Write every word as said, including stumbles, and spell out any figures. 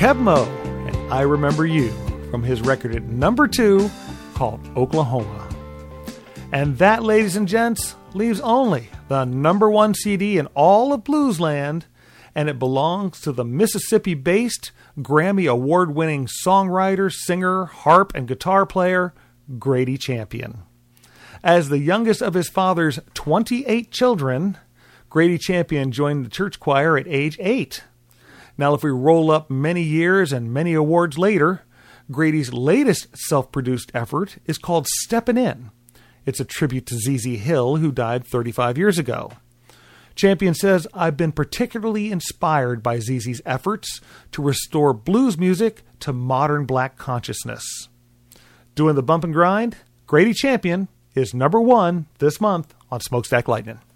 Keb' Mo' and I Remember You from his record at number two called Oklahoma. And that, ladies and gents, leaves only the number one C D in all of Bluesland, and it belongs to the Mississippi-based, Grammy Award-winning songwriter, singer, harp, and guitar player, Grady Champion. As the youngest of his father's twenty-eight children, Grady Champion joined the church choir at age eight. Now, if we roll up many years and many awards later, Grady's latest self-produced effort is called Steppin' In. It's a tribute to Z Z Hill, who died thirty-five years ago. Champion says, "I've been particularly inspired by Z Z's efforts to restore blues music to modern black consciousness." Doing the bump and grind, Grady Champion is number one this month on Smokestack Lightning.